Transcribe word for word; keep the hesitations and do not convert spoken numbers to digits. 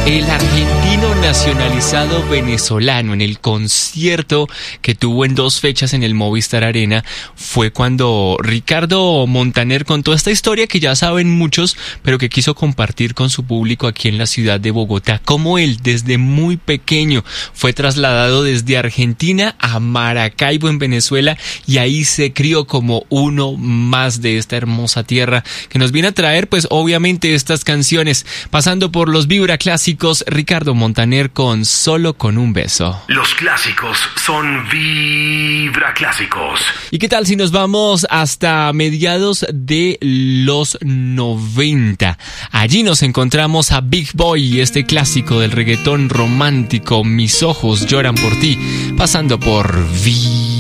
El argentino nacionalizado venezolano en el concierto que tuvo en dos fechas en el Movistar Arena fue cuando Ricardo Montaner contó esta historia que ya saben muchos, pero que quiso compartir con su público aquí en la ciudad de Bogotá. Cómo él desde muy pequeño fue trasladado desde Argentina a Maracaibo en Venezuela y ahí se crió como uno más de esta hermosa tierra que nos viene a traer pues obviamente estas canciones, pasando por los Vibra Clásicos. Ricardo Montaner con Solo con un beso. Los clásicos son Vibra Clásicos. ¿Y qué tal si nos vamos hasta mediados de los noventa? Allí nos encontramos a Big Boy y este clásico del reggaetón romántico, Mis ojos lloran por ti, pasando por Vibra.